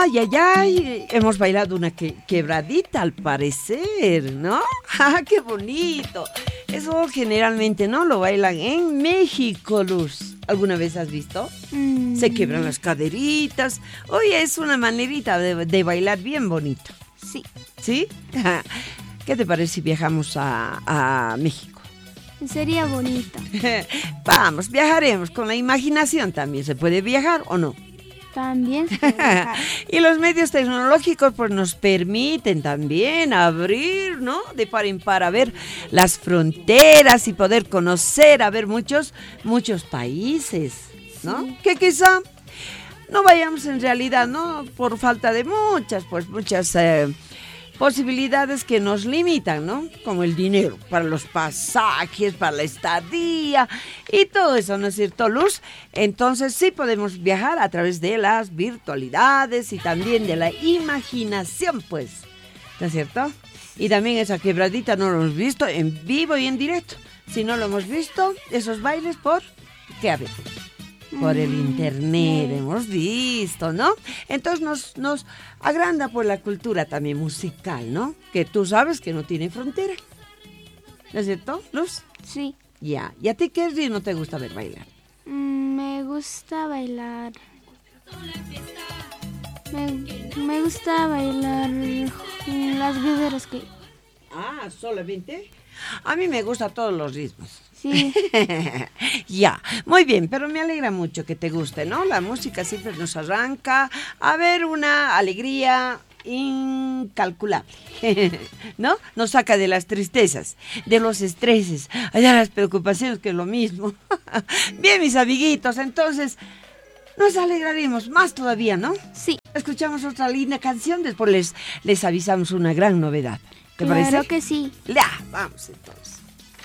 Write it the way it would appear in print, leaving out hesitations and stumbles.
Ay, ay, ay, hemos bailado una quebradita al parecer, ¿no? ¡Ah, qué bonito! Eso generalmente no lo bailan en México, Luz. ¿Alguna vez has visto? Se quebran las caderitas. Oye, es una manerita de bailar bien bonito. Sí. ¿Sí? ¿Qué te parece si viajamos a México? Sería bonito. Vamos, viajaremos. Con la imaginación también se puede viajar, ¿o no? También se puede viajar. Y los medios tecnológicos pues nos permiten también abrir, ¿no? De par en par a ver las fronteras y poder conocer, a ver muchos países, ¿no? Sí. Que quizá no vayamos en realidad, ¿no? Por falta de muchas posibilidades que nos limitan, ¿no? Como el dinero para los pasajes, para la estadía y todo eso, ¿no es cierto, Luz? Entonces sí podemos viajar a través de las virtualidades y también de la imaginación, pues, ¿no es cierto? Y también esa quebradita no lo hemos visto en vivo y en directo. Si no lo hemos visto, esos bailes por, ¿qué a ver? Por el internet hemos visto, ¿no? Entonces nos agranda por la cultura también musical, ¿no? Que tú sabes que no tiene frontera. ¿No es cierto, Luz? Sí. Ya. ¿Y a ti qué ritmo te gusta ver bailar? Me gusta bailar. Me gusta bailar las guerreras que... Ah, ¿solamente? A mí me gustan todos los ritmos. Sí. Ya, muy bien, pero me alegra mucho que te guste, ¿no? La música siempre nos arranca a ver una alegría incalculable, ¿no? Nos saca de las tristezas, de los estreses, de las preocupaciones, que es lo mismo. Bien, mis amiguitos, entonces nos alegraremos más todavía, ¿no? Sí. Escuchamos otra linda canción, después les avisamos una gran novedad. ¿Te parece? Claro que sí. Ya, vamos entonces.